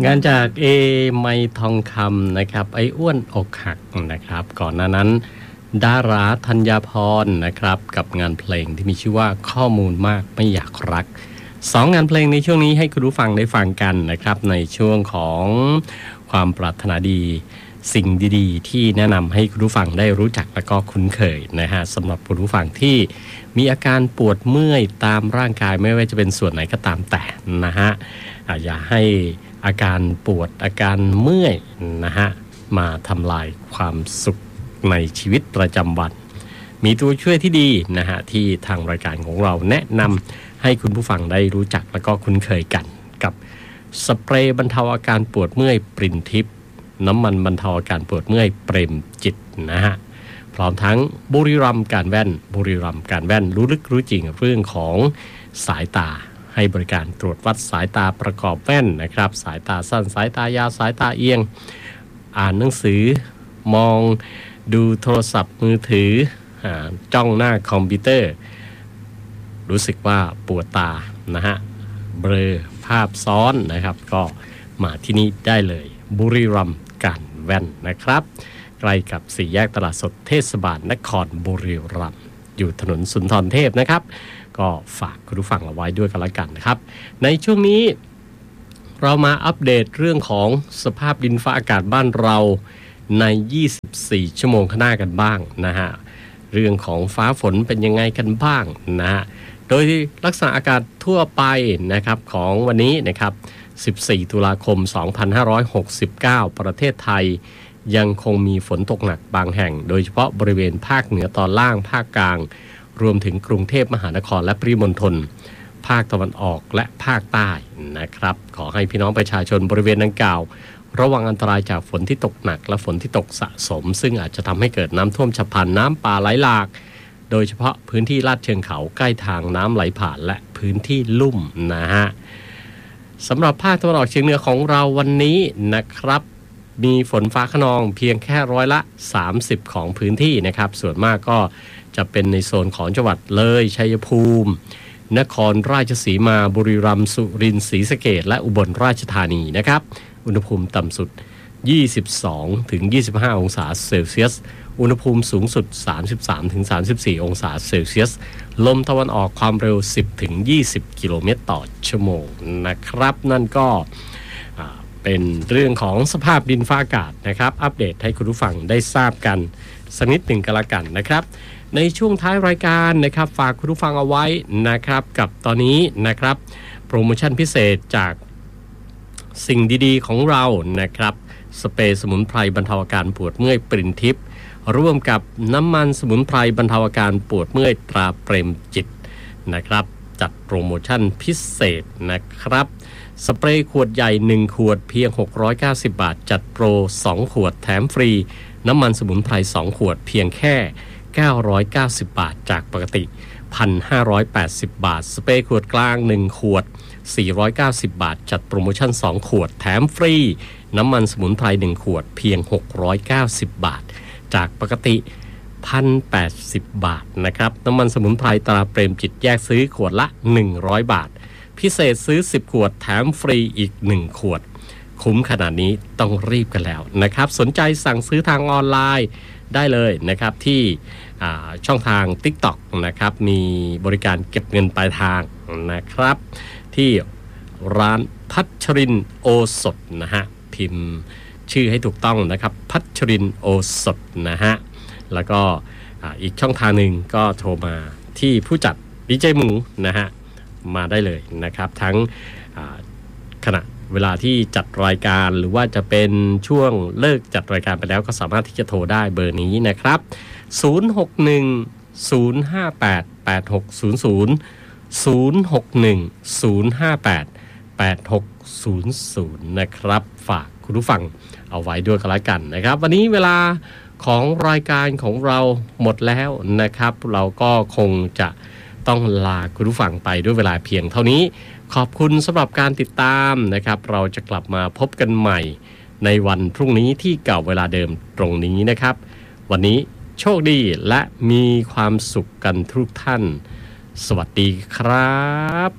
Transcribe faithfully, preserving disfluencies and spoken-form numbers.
งานจากเอไมทองคำนะครับไอ้อ้วนอกหักนะครับก่อนหน้านั้นดาราธัญญาพรนะครับกับงานเพลงที่มีชื่อว่าข้อมูลมากไม่อยากรักสองงานเพลงในช่วงนี้ให้คุณผู้ฟังได้ฟังกันนะครับในช่วงของความปรารถนาดีสิ่งดีๆที่แนะนำให้คุณผู้ฟังได้รู้จักและก็คุ้นเคยนะฮะสำหรับคุณผู้ฟังที่มีอาการปวดเมื่อยตามร่างกายไม่ว่าจะเป็นส่วนไหนก็ตามแต่นะฮะอย่าให้อาการปวดอาการเมื่อยนะฮะมาทำลายความสุขในชีวิตประจำวันมีตัวช่วยที่ดีนะฮะที่ทางรายการของเราแนะนำให้คุณผู้ฟังได้รู้จักและก็คุ้นเคยกันกับสเปรย์บรรเทาอาการปวดเมื่อยปรินทิพย์น้ำมันบรรเทาอาการปวดเมื่อยเปรมจิตนะฮะพร้อมทั้งบุรีรัมย์การแว่นบุรีรัมย์การแว่นรู้ลึกรู้จริงเรื่องของสายตาให้บริการตรวจวัดสายตาประกอบแว่นนะครับสายตาสั้นสายตายาวสายตาเอียงอ่านหนังสือมองดูโทรศัพท์มือถือจ้องหน้าคอมพิวเตอร์รู้สึกว่าปวดตานะฮะเบลอภาพซ้อนนะครับก็มาที่นี่ได้เลยบุรีรัมย์การแว่นนะครับใกล้กับสี่แยกตลาดสดเทศบาลนครบุรีรัมย์อยู่ถนนสุนทรเทพนะครับก็ฝากคุณผู้ฟังเอาไว้ด้วยกันละกันนะครับในช่วงนี้เรามาอัปเดตเรื่องของสภาพดินฟ้าอากาศบ้านเราในยี่สิบสี่ชั่วโมงข้างหน้ากันบ้างนะฮะเรื่องของฟ้าฝนเป็นยังไงกันบ้างนะฮะโดยลักษณะอากาศทั่วไปนะครับของวันนี้นะครับสิบสี่ตุลาคมสองพันห้าร้อยหกสิบเก้าประเทศไทยยังคงมีฝนตกหนักบางแห่งโดยเฉพาะบริเวณภาคเหนือตอนล่างภาคกลางรวมถึงกรุงเทพมหานครและปริมณฑลภาคตะวันออกและภาคใต้นะครับขอให้พี่น้องประชาชนบริเวณดังกล่าวระวังอันตรายจากฝนที่ตกหนักและฝนที่ตกสะสมซึ่งอาจจะทำให้เกิดน้ำท่วมฉับพลันน้ำป่าไหลหลากโดยเฉพาะพื้นที่ลาดเชิงเขาใกล้ทางน้ำไหลผ่านและพื้นที่ลุ่มนะฮะสำหรับภาคตะวันออกเฉียงเหนือของเราวันนี้นะครับมีฝนฟ้าคะนองเพียงแค่ร้อยละสามสิบของพื้นที่นะครับส่วนมากก็จะเป็นในโซนของจังหวัดเลยชัยภูมินครราชสีมาบุรีรัมย์สุรินทร์ศรีสะเกษและอุบลราชธานีนะครับอุณหภูมิต่ำสุดยี่สิบสองถึงยี่สิบห้าองศาเซลเซียสอุณหภูมิสูงสุดสามสิบสามถึงสามสิบสี่องศาเซลเซียสลมตะวันออกความเร็วสิบถึงยี่สิบกิโลเมตรต่อชั่วโมงนะครับนั่นก็เป็นเรื่องของสภาพดินฟ้าอากาศนะครับอัปเดตให้คุณผู้ฟังได้ทราบกันสักนิดหนึ่งกันละกันนะครับในช่วงท้ายรายการนะครับฝากคุณผู้ฟังเอาไว้นะครับกับตอนนี้นะครับโปรโมชั่นพิเศษจากสิ่งดีๆของเรานะครับสเปรย์สมุนไพรบรรเทาอาการปวดเมื่อยปรินทิพย์ร่วมกับน้ำมันสมุนไพรบรรเทาอาการปวดเมื่อยตราเปรมจิตนะครับจัดโปรโมชั่นพิเศษนะครับสเปรย์ขวดใหญ่หนึ่งขวดเพียงหกร้อยเก้าสิบบาทจัดโปรสองขวดแถมฟรีน้ำมันสมุนไพรสองขวดเพียงแค่เก้าร้อยเก้าสิบบาทจากปกติ หนึ่งพันห้าร้อยแปดสิบ บาทสเปรย์ขวดกลางหนึ่งขวดสี่ร้อยเก้าสิบบาทจัดโปรโมชั่นสองขวดแถมฟรีน้ำมันสมุนไพรหนึ่งขวดเพียงหกร้อยเก้าสิบบาทจากปกติ หนึ่งพันแปดสิบ บาทนะครับน้ำมันสมุนไพรตราเปรมจิตแยกซื้อขวดละหนึ่งร้อยบาทพิเศษซื้อสิบขวดแถมฟรีอีกหนึ่งขวดคุ้มขนาดนี้ต้องรีบกันแล้วนะครับสนใจสั่งซื้อทางออนไลน์ได้เลยนะครับที่ช่องทาง TikTok นะครับมีบริการเก็บเงินปลายทางนะครับที่ร้านพัชรินโอสถนะฮะพิมพ์ชื่อให้ถูกต้องนะครับพัชรินโอสถนะฮะแล้วก็อีกช่องทางหนึ่งก็โทรมาที่ผู้จัดดีเจหมูนะฮะมาได้เลยนะครับทั้งขณะเวลาที่จัดรายการหรือว่าจะเป็นช่วงเลิกจัดรายการไปแล้วก็สามารถที่จะโทรได้เบอร์นี้นะครับศูนย์ หก หนึ่ง ศูนย์ ห้า แปด แปด หก ศูนย์ ศูนย์ ศูนย์ หก หนึ่ง ศูนย์ ห้า แปด แปด หก ศูนย์ ศูนย์นะครับฝากคุณผู้ฟังเอาไว้ด้วยกันละกันนะครับวันนี้เวลาของรายการของเราหมดแล้วนะครับเราก็คงจะต้องลาคุณผู้ฟังไปด้วยเวลาเพียงเท่านี้ขอบคุณสำหรับการติดตามนะครับเราจะกลับมาพบกันใหม่ในวันพรุ่งนี้ที่เก่าเวลาเดิมตรงนี้นะครับวันนี้โชคดีและมีความสุขกันทุกท่านสวัสดีครับ